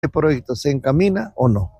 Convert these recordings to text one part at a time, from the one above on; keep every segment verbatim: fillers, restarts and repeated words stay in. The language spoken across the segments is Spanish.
¿Este proyecto se encamina o no?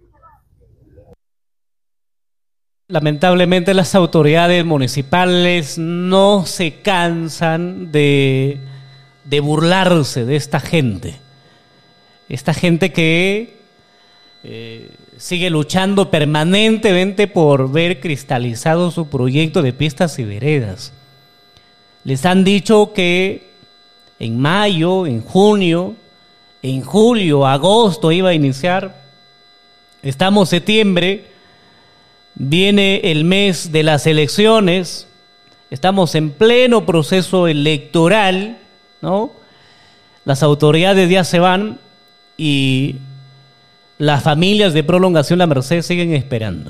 Lamentablemente las autoridades municipales no se cansan de, de burlarse de esta gente. Esta gente que eh, sigue luchando permanentemente por ver cristalizado su proyecto de pistas y veredas. Les han dicho que en mayo, en junio, en julio, agosto iba a iniciar. Estamos en septiembre, viene el mes de las elecciones, estamos en pleno proceso electoral, ¿no? Las autoridades ya se van y las familias de Prolongación La Merced siguen esperando.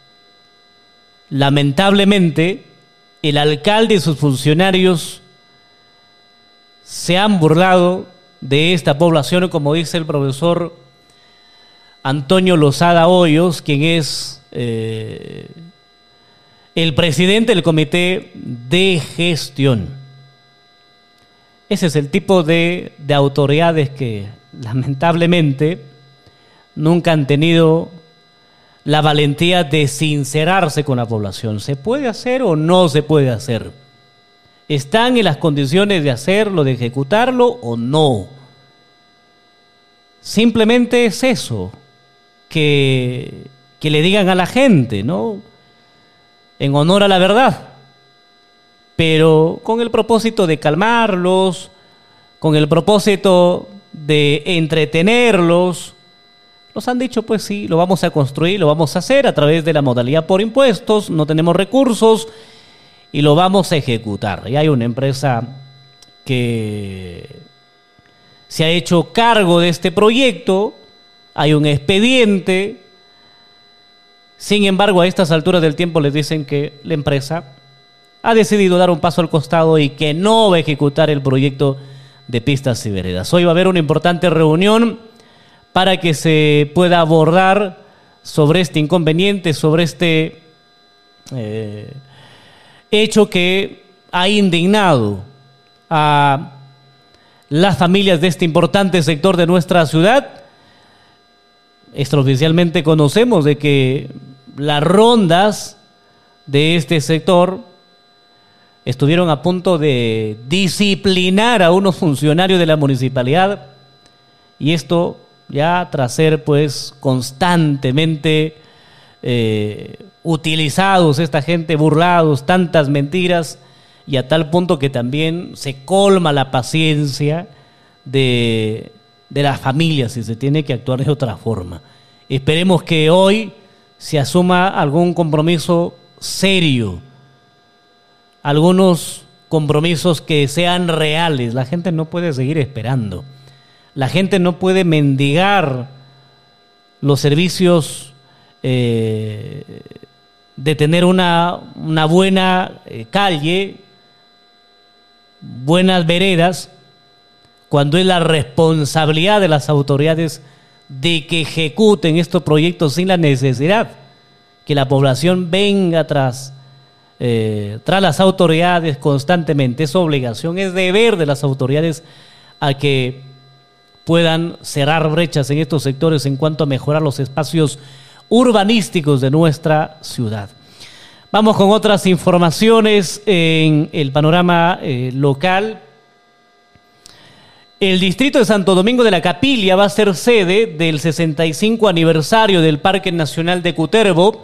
Lamentablemente, el alcalde y sus funcionarios se han burlado de esta población, como dice el profesor Antonio Lozada Hoyos, quien es eh, el presidente del comité de gestión. Ese es el tipo de, de autoridades que lamentablemente nunca han tenido la valentía de sincerarse con la población. ¿Se puede hacer o no se puede hacer? ¿Están en las condiciones de hacerlo, de ejecutarlo o no? Simplemente es eso, que, que le digan a la gente, ¿no? En honor a la verdad, pero con el propósito de calmarlos, con el propósito de entretenerlos. Nos han dicho, pues sí, lo vamos a construir, lo vamos a hacer a través de la modalidad por impuestos, no tenemos recursos y lo vamos a ejecutar. Y hay una empresa que se ha hecho cargo de este proyecto, hay un expediente. Sin embargo, a estas alturas del tiempo les dicen que la empresa ha decidido dar un paso al costado y que no va a ejecutar el proyecto de pistas y veredas. Hoy va a haber una importante reunión para que se pueda abordar sobre este inconveniente, sobre este eh, hecho que ha indignado a las familias de este importante sector de nuestra ciudad. Extraoficialmente conocemos de que las rondas de este sector estuvieron a punto de disciplinar a unos funcionarios de la municipalidad, y esto ya tras ser pues constantemente eh, utilizados, esta gente burlados, tantas mentiras, y a tal punto que también se colma la paciencia de, de las familias y se tiene que actuar de otra forma. Esperemos que hoy se asuma algún compromiso serio, algunos compromisos que sean reales. La gente no puede seguir esperando. La gente no puede mendigar los servicios eh, de tener una, una buena eh, calle, buenas veredas, cuando es la responsabilidad de las autoridades de que ejecuten estos proyectos sin la necesidad que la población venga tras, eh, tras las autoridades constantemente. Es obligación, es deber de las autoridades a que puedan cerrar brechas en estos sectores en cuanto a mejorar los espacios urbanísticos de nuestra ciudad. Vamos con otras informaciones en el panorama eh, local. El distrito de Santo Domingo de la Capilla va a ser sede del sesenta y cinco aniversario del Parque Nacional de Cutervo,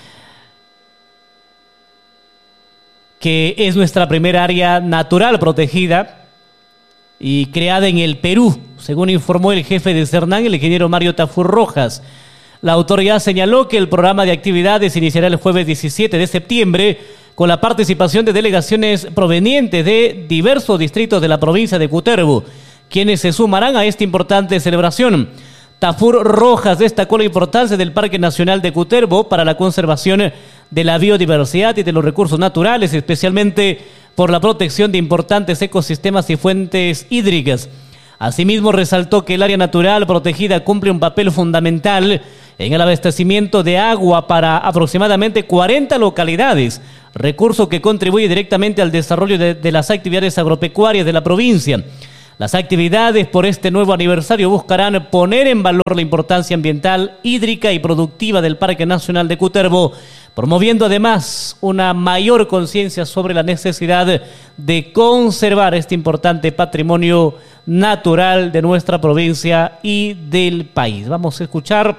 que es nuestra primera área natural protegida y creada en el Perú, según informó el jefe de Cernán, el ingeniero Mario Tafur Rojas. La autoridad señaló que el programa de actividades iniciará el jueves diecisiete de septiembre con la participación de delegaciones provenientes de diversos distritos de la provincia de Cutervo, quienes se sumarán a esta importante celebración. Tafur Rojas destacó la importancia del Parque Nacional de Cutervo para la conservación de la biodiversidad y de los recursos naturales, especialmente por la protección de importantes ecosistemas y fuentes hídricas. Asimismo, resaltó que el área natural protegida cumple un papel fundamental en el abastecimiento de agua para aproximadamente cuarenta localidades, recurso que contribuye directamente al desarrollo de, de las actividades agropecuarias de la provincia. Las actividades por este nuevo aniversario buscarán poner en valor la importancia ambiental, hídrica y productiva del Parque Nacional de Cutervo, promoviendo además una mayor conciencia sobre la necesidad de conservar este importante patrimonio natural de nuestra provincia y del país. Vamos a escuchar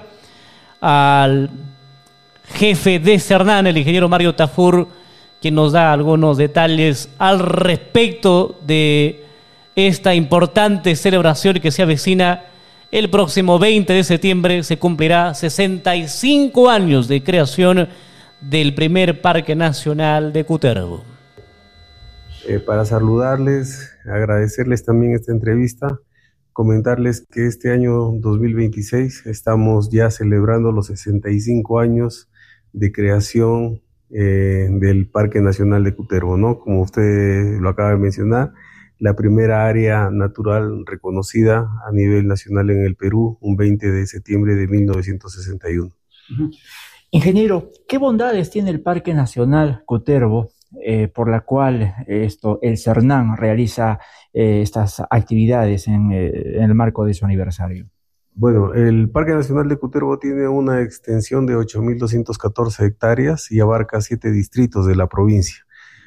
al jefe de Cernán, el ingeniero Mario Tafur, quien nos da algunos detalles al respecto de esta importante celebración que se avecina. El próximo veinte de septiembre se cumplirá sesenta y cinco años de creación del primer Parque Nacional de Cutervo. Eh, para saludarles, agradecerles también esta entrevista, comentarles que este año dos mil veintiséis estamos ya celebrando los sesenta y cinco años de creación eh, del Parque Nacional de Cutervo, ¿no? Como usted lo acaba de mencionar, la primera área natural reconocida a nivel nacional en el Perú, un veinte de septiembre de mil novecientos sesenta y uno. Uh-huh. Ingeniero, ¿qué bondades tiene el Parque Nacional Cutervo, eh, por la cual esto, el Cernán realiza eh, estas actividades en, eh, en el marco de su aniversario? Bueno, el Parque Nacional de Cutervo tiene una extensión de ocho mil doscientas catorce hectáreas y abarca siete distritos de la provincia.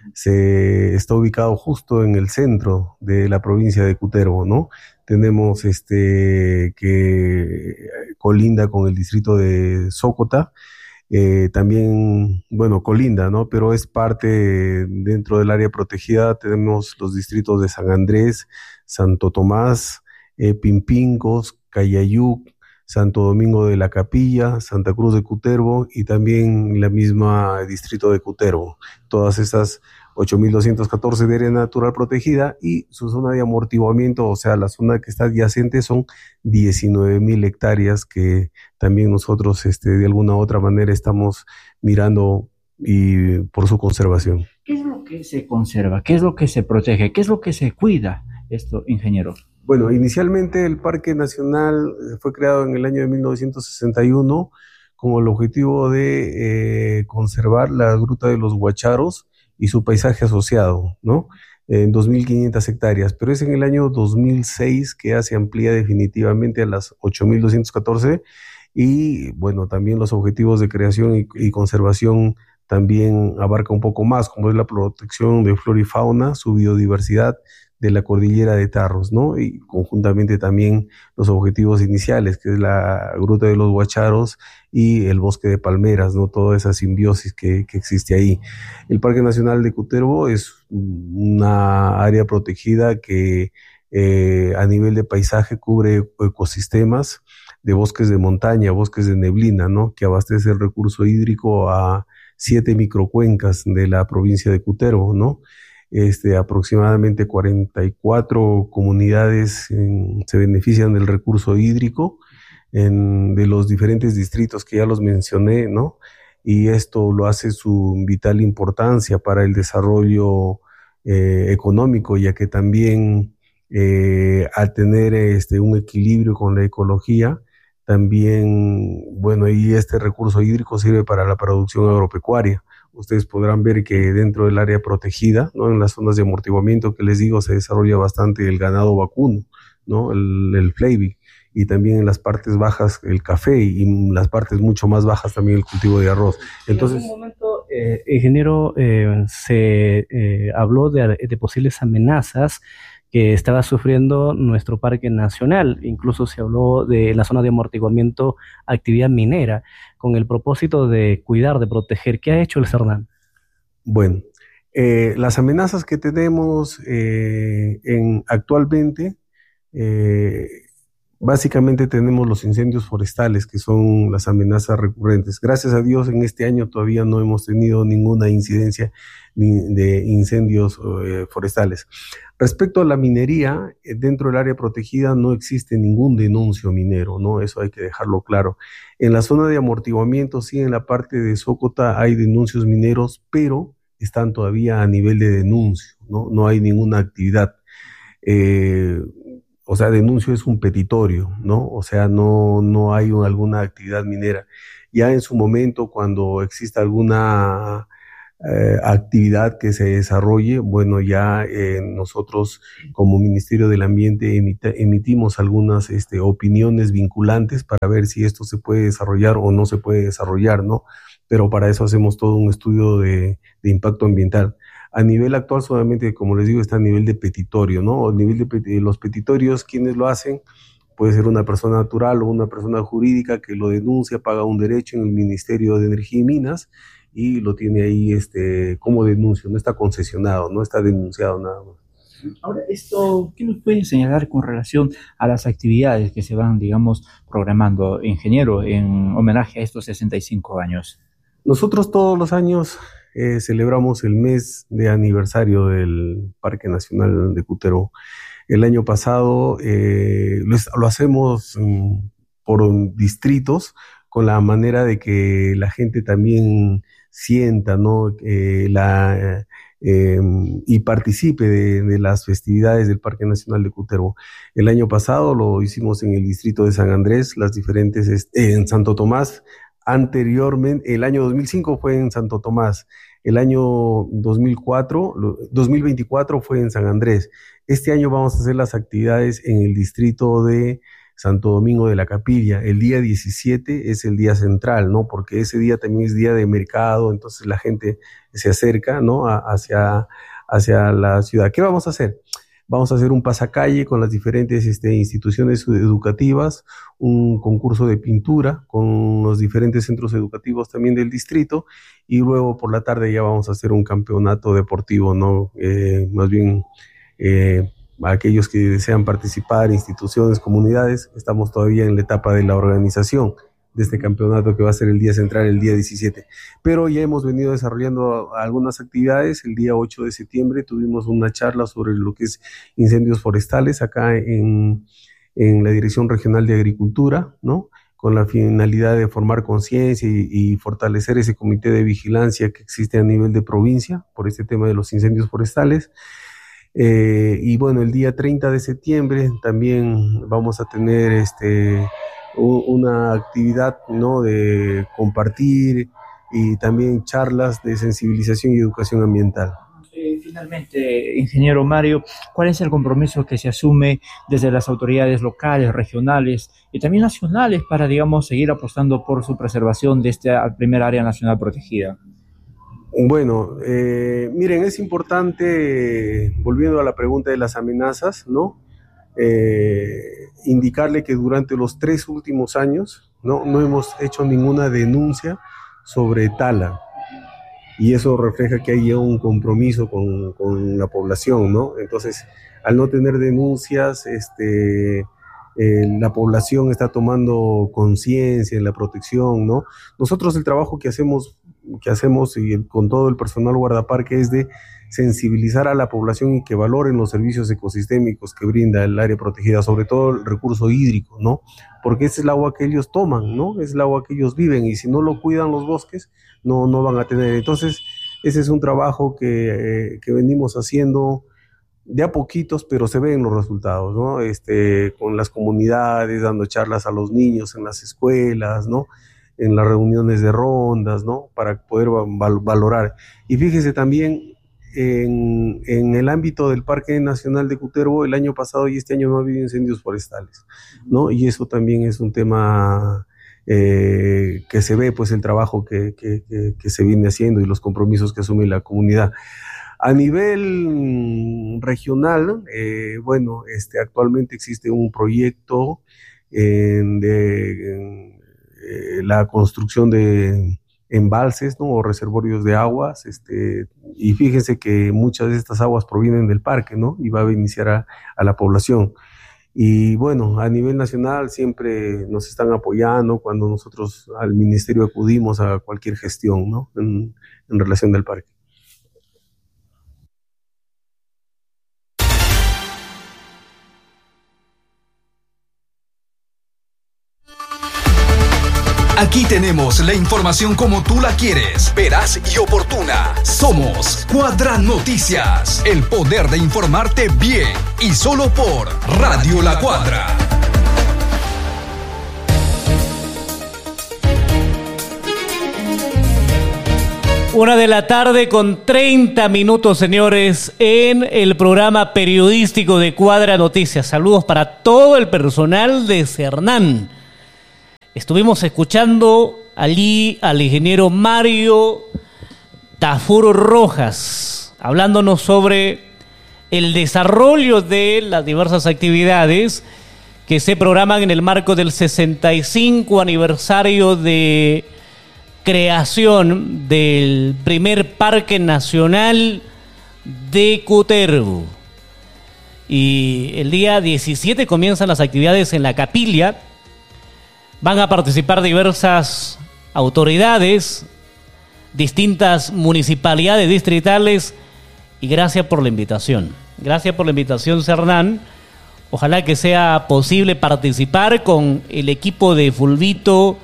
Se está ubicado justo en el centro de la provincia de Cutervo, ¿no? Tenemos este que colinda con el distrito de Sócota, eh, también, bueno, colinda, ¿no? Pero es parte dentro del área protegida. Tenemos los distritos de San Andrés, Santo Tomás, eh, Pimpincos, Cayayuc, Santo Domingo de la Capilla, Santa Cruz de Cutervo y también la misma distrito de Cutervo. Todas estas ocho mil doscientas catorce de área natural protegida y su zona de amortiguamiento, o sea, la zona que está adyacente son diecinueve mil hectáreas que también nosotros este, de alguna u otra manera estamos mirando y por su conservación. ¿Qué es lo que se conserva? ¿Qué es lo que se protege? ¿Qué es lo que se cuida, esto, ingeniero? Bueno, inicialmente el Parque Nacional fue creado en el año de mil novecientos sesenta y uno con el objetivo de eh, conservar la Gruta de los Guacharos y su paisaje asociado, ¿no? En dos mil quinientas hectáreas, pero es en el año dos mil seis que ya se amplía definitivamente a las ocho mil doscientas catorce y, bueno, también los objetivos de creación y, y conservación también abarca un poco más, como es la protección de flora y fauna, su biodiversidad, de la cordillera de Tarros, ¿no? Y conjuntamente también los objetivos iniciales, que es la Gruta de los Guacharos y el bosque de palmeras, ¿no? Toda esa simbiosis que, que existe ahí. El Parque Nacional de Cutervo es una área protegida que eh, a nivel de paisaje cubre ecosistemas de bosques de montaña, bosques de neblina, ¿no? Que abastece el recurso hídrico a siete microcuencas de la provincia de Cutervo, ¿no? Este, aproximadamente cuarenta y cuatro comunidades en, se benefician del recurso hídrico en, de los diferentes distritos que ya los mencioné, ¿no? Y esto lo hace su vital importancia para el desarrollo eh, económico, ya que también eh, al tener este, un equilibrio con la ecología, también, bueno, y este recurso hídrico sirve para la producción agropecuaria. Ustedes podrán ver que dentro del área protegida, ¿no? En las zonas de amortiguamiento que les digo, se desarrolla bastante el ganado vacuno, ¿no? El, el Flavy, y también en las partes bajas el café y en las partes mucho más bajas también el cultivo de arroz. Entonces, en algún momento, eh, ingeniero, eh, se eh, habló de, de posibles amenazas que estaba sufriendo nuestro parque nacional. Incluso se habló de la zona de amortiguamiento, actividad minera, con el propósito de cuidar, de proteger. ¿Qué ha hecho el Cernán? Bueno, eh, las amenazas que tenemos eh, en, actualmente, eh, básicamente tenemos los incendios forestales, que son las amenazas recurrentes. Gracias a Dios, en este año todavía no hemos tenido ninguna incidencia de incendios eh, forestales. Respecto a la minería, eh, dentro del área protegida no existe ningún denuncio minero, ¿no? Eso hay que dejarlo claro. En la zona de amortiguamiento, sí, en la parte de Sócota hay denuncios mineros, pero están todavía a nivel de denuncio, ¿no? No hay ninguna actividad. Eh, O sea, denuncio es un petitorio, ¿no? O sea, no, no hay un, alguna actividad minera. Ya en su momento, cuando exista alguna eh, actividad que se desarrolle, bueno, ya eh, nosotros como Ministerio del Ambiente emita, emitimos algunas este, opiniones vinculantes para ver si esto se puede desarrollar o no se puede desarrollar, ¿no? Pero para eso hacemos todo un estudio de, de impacto ambiental. A nivel actual solamente, como les digo, está a nivel de petitorio, ¿no? A nivel de pet- los petitorios, ¿quiénes lo hacen? Puede ser una persona natural o una persona jurídica que lo denuncia, paga un derecho en el Ministerio de Energía y Minas y lo tiene ahí este, como denuncio, no está concesionado, no está denunciado nada más. Ahora, esto, ¿qué nos pueden señalar con relación a las actividades que se van, digamos, programando, ingeniero, en homenaje a estos sesenta y cinco años? Nosotros todos los años eh, celebramos el mes de aniversario del Parque Nacional de Cutervo. El año pasado eh, lo, lo hacemos um, por distritos, con la manera de que la gente también sienta, ¿no? Eh, la, eh, y participe de, de las festividades del Parque Nacional de Cutervo. El año pasado lo hicimos en el distrito de San Andrés, las diferentes, eh, en Santo Tomás. Anteriormente, el año dos mil cinco fue en Santo Tomás, el año dos mil cuatro, dos mil veinticuatro fue en San Andrés. Este año vamos a hacer las actividades en el distrito de Santo Domingo de la Capilla. El día diecisiete es el día central, ¿no? Porque ese día también es día de mercado, entonces la gente se acerca, ¿no? A, hacia, hacia la ciudad. ¿Qué vamos a hacer? Vamos a hacer un pasacalle con las diferentes este, instituciones educativas, un concurso de pintura con los diferentes centros educativos también del distrito, y luego por la tarde ya vamos a hacer un campeonato deportivo, ¿no? Eh, más bien, eh, aquellos que desean participar, instituciones, comunidades, estamos todavía en la etapa de la organización de este campeonato que va a ser el día central, el día diecisiete. Pero ya hemos venido desarrollando algunas actividades. El día ocho de septiembre tuvimos una charla sobre lo que es incendios forestales acá en, en la Dirección Regional de Agricultura, ¿no? Con la finalidad de formar conciencia y, y fortalecer ese comité de vigilancia que existe a nivel de provincia por este tema de los incendios forestales. Eh, y bueno, el día treinta de septiembre también vamos a tener este... una actividad, ¿no? De compartir y también charlas de sensibilización y educación ambiental. Eh, finalmente, ingeniero Mario, ¿cuál es el compromiso que se asume desde las autoridades locales, regionales y también nacionales para, digamos, seguir apostando por su preservación de esta primera área nacional protegida? Bueno, eh, miren, es importante, volviendo a la pregunta de las amenazas, ¿no? Eh, indicarle que durante los tres últimos años no, no hemos hecho ninguna denuncia sobre tala, y eso refleja que hay un compromiso con, con la población, ¿no? Entonces, al no tener denuncias, este, eh, la población está tomando conciencia en la protección, ¿no? Nosotros el trabajo que hacemos, que hacemos y el, con todo el personal guardaparque es de sensibilizar a la población y que valoren los servicios ecosistémicos que brinda el área protegida, sobre todo el recurso hídrico, ¿no? Porque ese es el agua que ellos toman, ¿no? Es el agua que ellos viven, y si no lo cuidan los bosques, no, no van a tener. Entonces, ese es un trabajo que, eh, que venimos haciendo de a poquitos, pero se ven los resultados, ¿no? Este, con las comunidades, dando charlas a los niños en las escuelas, ¿no? En las reuniones de rondas, ¿no? Para poder val- valorar. Y fíjese también, En, en el ámbito del Parque Nacional de Cutervo, el año pasado y este año no ha habido incendios forestales, ¿no? Y eso también es un tema eh, que se ve, pues, el trabajo que, que, que, que se viene haciendo y los compromisos que asume la comunidad. A nivel regional, eh, bueno, este, actualmente existe un proyecto eh, de eh, la construcción de embalses, ¿no? O reservorios de aguas, este, y fíjense que muchas de estas aguas provienen del parque, ¿no? Y va a beneficiar a, a la población. Y bueno, a nivel nacional siempre nos están apoyando cuando nosotros al ministerio acudimos a cualquier gestión, ¿no? En, en relación del parque. Aquí tenemos la información como tú la quieres, veraz y oportuna. Somos Cuadra Noticias, el poder de informarte bien y solo por Radio La Cuadra. Una de la tarde con treinta minutos, señores, en el programa periodístico de Cuadra Noticias. Saludos para todo el personal de Cernán. Estuvimos escuchando allí al ingeniero Mario Tafur Rojas, hablándonos sobre el desarrollo de las diversas actividades que se programan en el marco del sesenta y cinco aniversario de creación del primer Parque Nacional de Cutervo. Y el día diecisiete comienzan las actividades en la capilla. Van a participar diversas autoridades, distintas municipalidades distritales, y gracias por la invitación. Gracias por la invitación, Cernán. Ojalá que sea posible participar con el equipo de Fulvito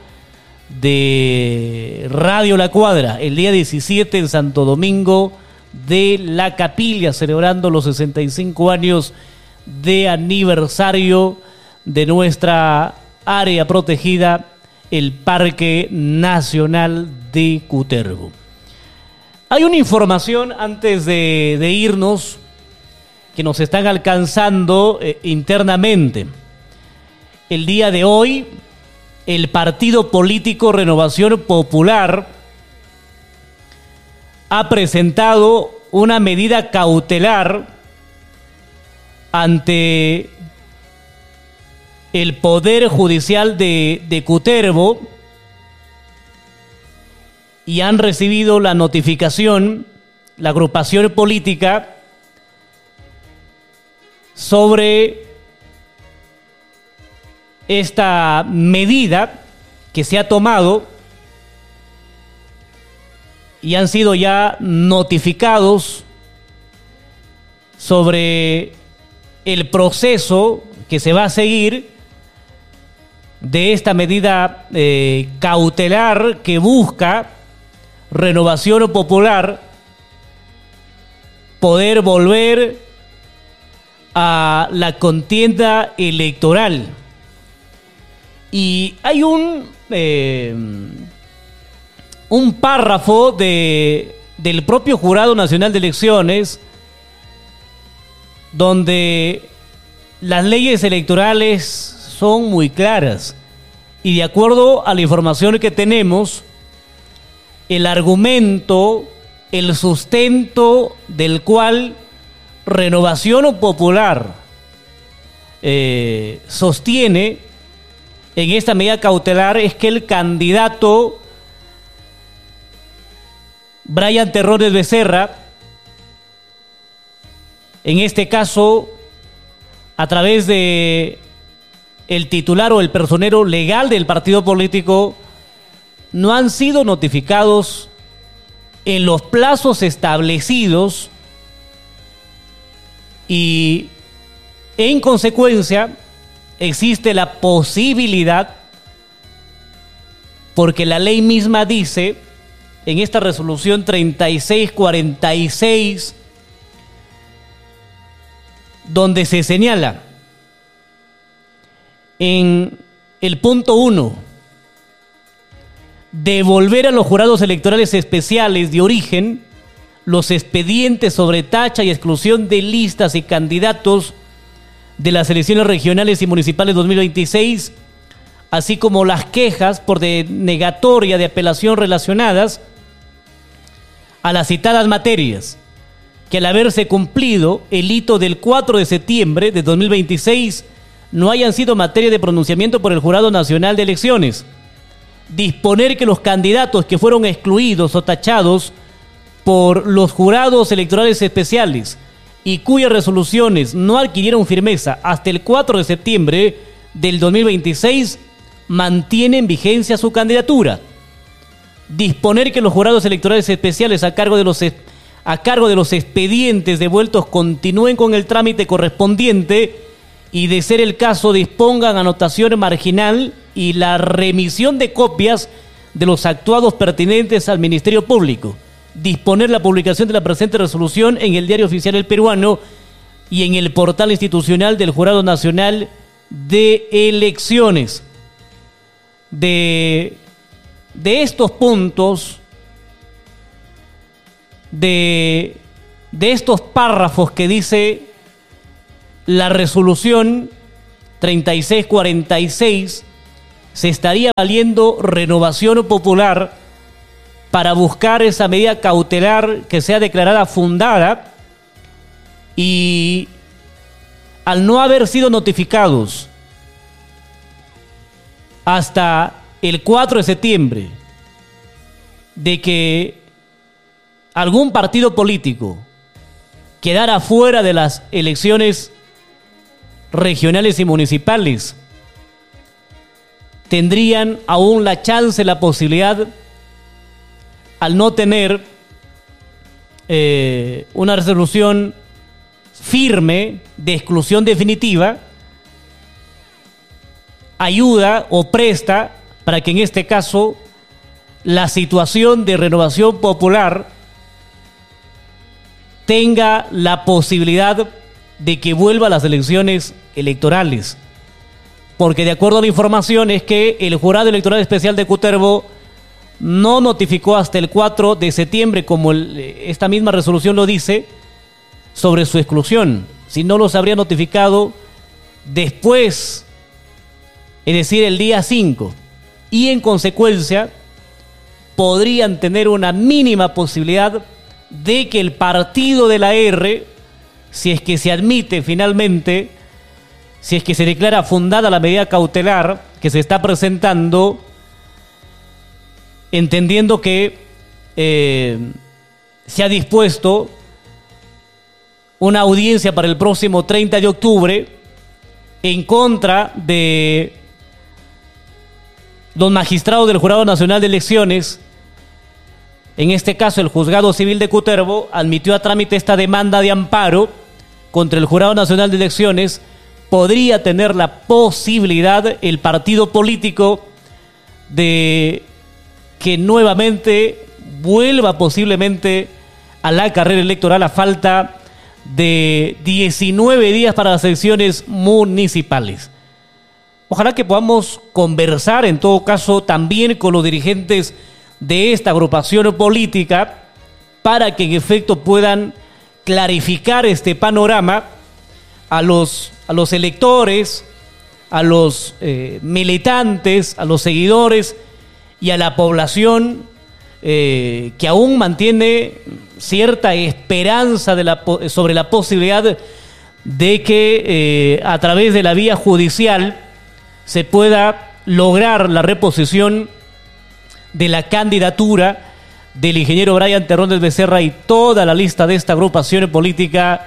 de Radio La Cuadra el día diecisiete en Santo Domingo de la Capilla, celebrando los sesenta y cinco años de aniversario de nuestra área protegida, el Parque Nacional de Cutervo. Hay una información antes de, de irnos que nos están alcanzando eh, internamente. El día de hoy, el partido político Renovación Popular ha presentado una medida cautelar ante el Poder Judicial de, de Cutervo, y han recibido la notificación, la agrupación política, sobre esta medida que se ha tomado, y han sido ya notificados sobre el proceso que se va a seguir de esta medida eh, cautelar que busca Renovación Popular poder volver a la contienda electoral. Y hay un eh, un párrafo de, del propio Jurado Nacional de Elecciones donde las leyes electorales son muy claras, y de acuerdo a la información que tenemos, el argumento, el sustento del cual Renovación Popular eh, sostiene en esta medida cautelar es que el candidato Brian Terrones Becerra, en este caso a través de el titular o el personero legal del partido político, no han sido notificados en los plazos establecidos, y en consecuencia existe la posibilidad, porque la ley misma dice en esta resolución treinta y seis cuarenta y seis, donde se señala en el punto uno, devolver a los jurados electorales especiales de origen los expedientes sobre tacha y exclusión de listas y candidatos de las elecciones regionales y municipales dos mil veintiséis, así como las quejas por denegatoria de apelación relacionadas a las citadas materias, que al haberse cumplido el hito del cuatro de septiembre de dos mil veintiséis no hayan sido materia de pronunciamiento por el Jurado Nacional de Elecciones. Disponer que los candidatos que fueron excluidos o tachados por los jurados electorales especiales y cuyas resoluciones no adquirieron firmeza hasta el cuatro de septiembre del dos mil veintiséis mantienen vigencia su candidatura. Disponer que los jurados electorales especiales a cargo de los a cargo de los expedientes devueltos continúen con el trámite correspondiente y, de ser el caso, dispongan anotación marginal y la remisión de copias de los actuados pertinentes al Ministerio Público. Disponer la publicación de la presente resolución en el Diario Oficial El Peruano y en el portal institucional del Jurado Nacional de Elecciones. De, de estos puntos de, de estos párrafos que dice la resolución treinta y seis cuarenta y seis, se estaría valiendo Renovación Popular para buscar esa medida cautelar que sea declarada fundada, y al no haber sido notificados hasta el cuatro de septiembre de que algún partido político quedara fuera de las elecciones regionales y municipales, tendrían aún la chance, la posibilidad, al no tener eh, una resolución firme de exclusión definitiva, ayuda o presta para que en este caso la situación de Renovación Popular tenga la posibilidad de que vuelva a las elecciones electorales. Porque de acuerdo a la información es que el Jurado Electoral Especial de Cutervo no notificó hasta el cuatro de septiembre, como el, esta misma resolución lo dice, sobre su exclusión. Si no los habría notificado después, es decir, el día cinco. Y en consecuencia, podrían tener una mínima posibilidad de que el partido de la R, si es que se admite finalmente, si es que se declara fundada la medida cautelar que se está presentando, entendiendo que eh, se ha dispuesto una audiencia para el próximo treinta de octubre en contra de los magistrados del Jurado Nacional de Elecciones. En este caso, el Juzgado Civil de Cutervo admitió a trámite esta demanda de amparo contra el Jurado Nacional de Elecciones. Podría tener la posibilidad el partido político de que nuevamente vuelva posiblemente a la carrera electoral a falta de diecinueve días para las elecciones municipales. Ojalá que podamos conversar en todo caso también con los dirigentes de esta agrupación política para que en efecto puedan clarificar este panorama a los, a los electores, a los eh, militantes, a los seguidores y a la población eh, que aún mantiene cierta esperanza de la, sobre la posibilidad de que eh, a través de la vía judicial se pueda lograr la reposición de la candidatura del ingeniero Brian Terrones Becerra y toda la lista de esta agrupación política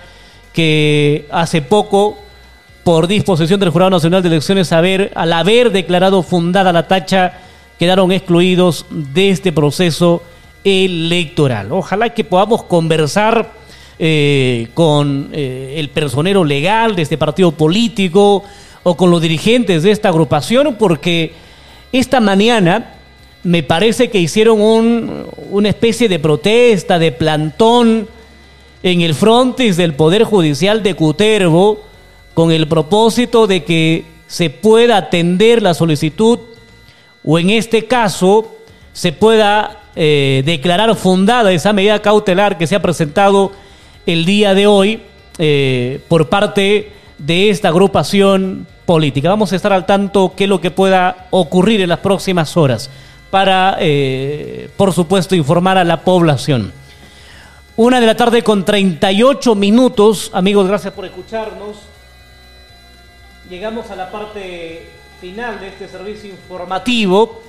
que hace poco, por disposición del Jurado Nacional de Elecciones, haber, al haber declarado fundada la tacha, quedaron excluidos de este proceso electoral. Ojalá que podamos conversar eh, con eh, el personero legal de este partido político o con los dirigentes de esta agrupación, porque esta mañana me parece que hicieron un, una especie de protesta, de plantón en el frontis del Poder Judicial de Cutervo, con el propósito de que se pueda atender la solicitud, o en este caso se pueda eh, declarar fundada esa medida cautelar que se ha presentado el día de hoy eh, por parte de esta agrupación política. Vamos a estar al tanto qué es lo que pueda ocurrir en las próximas horas para, eh, por supuesto, informar a la población. Una de la tarde con treinta y ocho minutos. Amigos, gracias por escucharnos. Llegamos a la parte final de este servicio informativo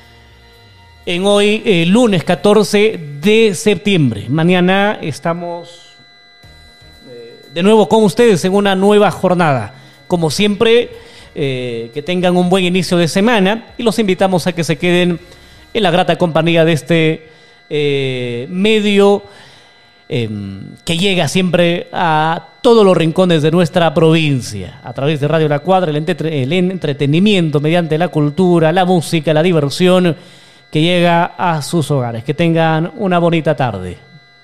en hoy, eh, lunes catorce de septiembre. Mañana estamos eh, de nuevo con ustedes en una nueva jornada. Como siempre, eh, que tengan un buen inicio de semana y los invitamos a que se queden en la grata compañía de este eh, medio eh, que llega siempre a todos los rincones de nuestra provincia, a través de Radio La Cuadra, el, entre- el entretenimiento mediante la cultura, la música, la diversión que llega a sus hogares. Que tengan una bonita tarde.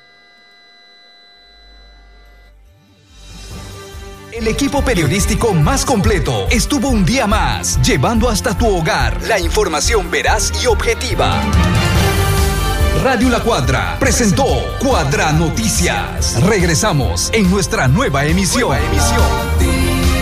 El equipo periodístico más completo estuvo un día más, llevando hasta tu hogar la información veraz y objetiva. Radio La Cuadra presentó Cuadra Noticias. Regresamos en nuestra nueva emisión. Nueva emisión.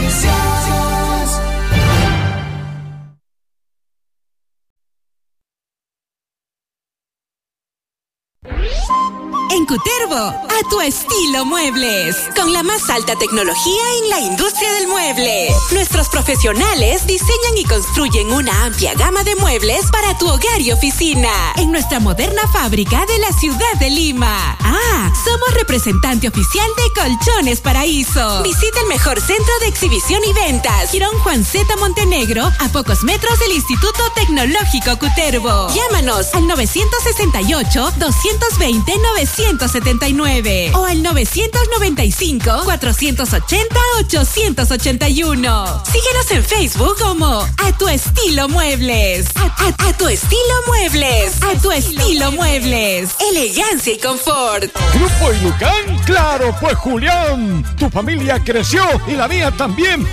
En Cutervo, a tu estilo muebles, con la más alta tecnología en la industria del mueble. Nuestros profesionales diseñan y construyen una amplia gama de muebles para tu hogar y oficina, en nuestra moderna fábrica de la ciudad de Lima. Ah, somos representante oficial de Colchones Paraíso. Visita el mejor centro de exhibición y ventas, Girón Juan Zeta Montenegro, a pocos metros del Instituto Tecnológico Cutervo. Llámanos al nueve seis ocho, dos dos cero, nueve siete nueve o al nueve nueve cinco, cuatro ocho cero, ocho ocho uno. Síguenos en Facebook como A Tu Estilo Muebles. A, a, a Tu Estilo Muebles. A Tu Estilo Muebles. Elegancia y confort. ¿Grupo Ilucán? Claro, pues Julián, tu familia creció y la mía también.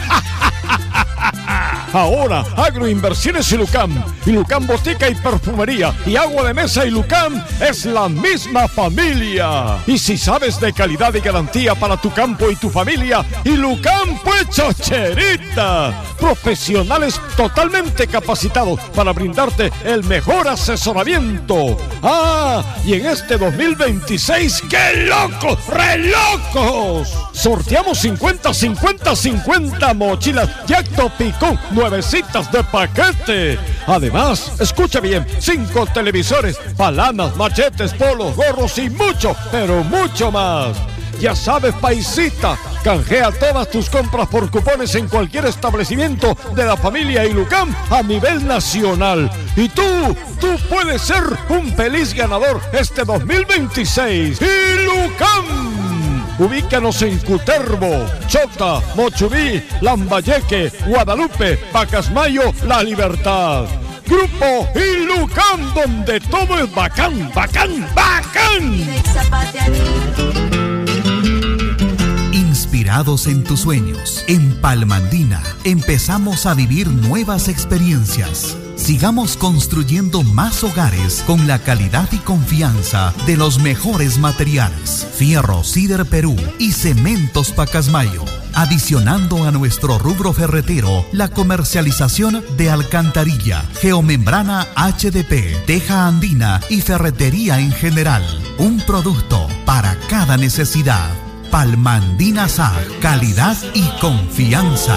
Ahora, Agroinversiones Ilucán, Ilucán Botica y Perfumería y Agua de Mesa Ilucán es la misma familia. Y si sabes de calidad y garantía para tu campo y tu familia, Ilucán pues chocherita. Profesionales totalmente capacitados para brindarte el mejor asesoramiento. Ah, y en este dos mil veintiséis, ¡qué locos, re locos! Sorteamos cincuenta, cincuenta, cincuenta mochilas Yacto Picón, nuevecitas de paquete. Además, escucha bien, cinco televisores, palanas, machetes, polos, gorros y mucho, pero mucho más. Ya sabes, paisita, canjea todas tus compras por cupones en cualquier establecimiento de la familia Ilucán a nivel nacional. Y tú, tú puedes ser un feliz ganador este dos mil veintiséis. ¡Ilucán! Ubícanos en Cutervo, Chota, Mochubí, Lambayeque, Guadalupe, Pacasmayo, La Libertad. Grupo Ilucán, donde todo es bacán, bacán, bacán. Inspirados en tus sueños, en Palmandina empezamos a vivir nuevas experiencias. Sigamos construyendo más hogares con la calidad y confianza de los mejores materiales. Fierro Cider Perú y Cementos Pacasmayo. Adicionando a nuestro rubro ferretero la comercialización de alcantarilla, geomembrana H D P, teja andina y ferretería en general. Un producto para cada necesidad. Palmandina S A, calidad y confianza.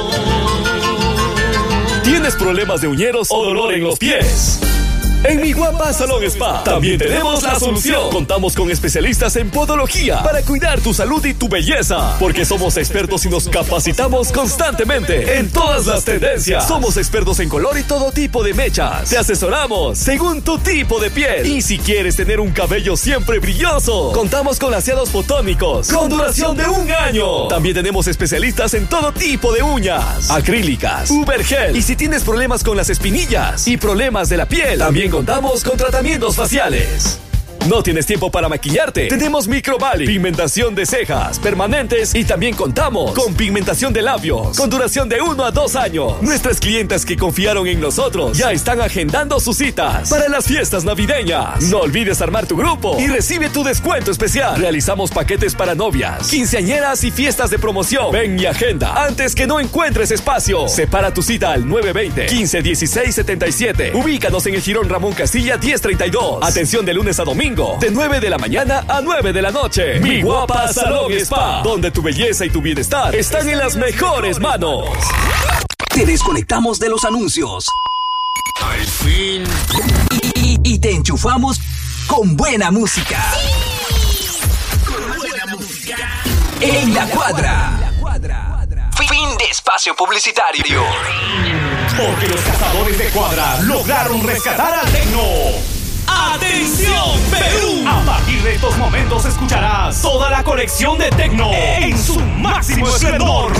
¿Tienes problemas de uñeros o dolor en los pies? En Mi Guapa Salón Spa también tenemos la solución. Contamos con especialistas en podología para cuidar tu salud y tu belleza, porque somos expertos y nos capacitamos constantemente en todas las tendencias. Somos expertos en color y todo tipo de mechas. Te asesoramos según tu tipo de piel. Y si quieres tener un cabello siempre brilloso, contamos con laseados fotónicos con duración de un año. También tenemos especialistas en todo tipo de uñas, acrílicas, Ubergel. Y si tienes problemas con las espinillas y problemas de la piel, también contamos con tratamientos faciales. ¿No tienes tiempo para maquillarte? Tenemos microblading, pigmentación de cejas, permanentes y también contamos con pigmentación de labios con duración de uno a dos años. Nuestras clientas que confiaron en nosotros ya están agendando sus citas para las fiestas navideñas. No olvides armar tu grupo y recibe tu descuento especial. Realizamos paquetes para novias, quinceañeras y fiestas de promoción. Ven y agenda antes que no encuentres espacio. Separa tu cita al nueve veinte, quince dieciséis setenta y siete. Ubícanos en el Jirón Ramón Castilla diez treinta y dos. Atención de lunes a domingo de nueve de la mañana a nueve de la noche. Mi Guapa Salón Spa, donde tu belleza y tu bienestar están en las mejores manos. Te desconectamos de los anuncios. Al fin. Y, y, y te enchufamos con buena música. Sí. Con buena música. En La Cuadra. Fin de espacio publicitario. Porque los cazadores de Cuadra lograron rescatar al tecno. ¡Atención, Perú! A partir de estos momentos escucharás toda la colección de tecno en su máximo esplendor.